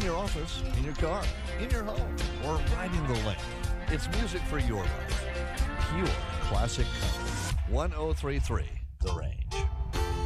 in your office, in your car, in your home, or riding the lake. It's music for your life. Pure classic country. 1033